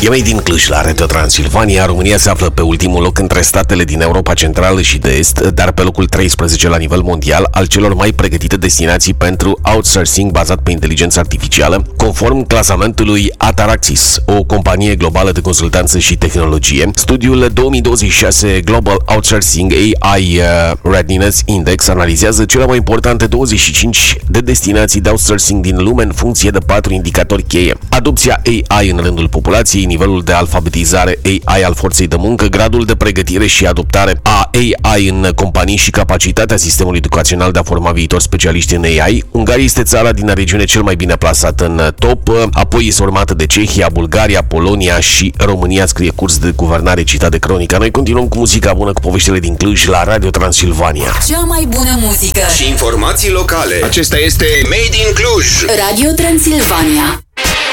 E Made in Cluj la Radio Transilvania. România se află pe ultimul loc între statele din Europa Centrală și de Est, dar pe locul 13 la nivel mondial al celor mai pregătite destinații pentru outsourcing bazat pe inteligență artificială, conform clasamentului Ataraxis, o companie globală de consultanță și tehnologie. Studiul 2026 Global Outsourcing AI Readiness Index analizează cele mai importante 25 de destinații de outsourcing din lume în funcție de 4 indicatori cheie: adopția AI în rândul populației, nivelul de alfabetizare AI al forței de muncă, gradul de pregătire și adoptare a AI în companii și capacitatea sistemului educațional de a forma viitori specialiști în AI. Ungaria este țara din regiune cel mai bine plasată în top, apoi este urmată de Cehia, Bulgaria, Polonia și România, scrie Curs de Guvernare citat de Cronica. Noi continuăm cu muzica bună, cu poveștile din Cluj la Radio Transilvania. Cea mai bună muzică și informații locale. Acesta este Made in Cluj. Radio Transilvania.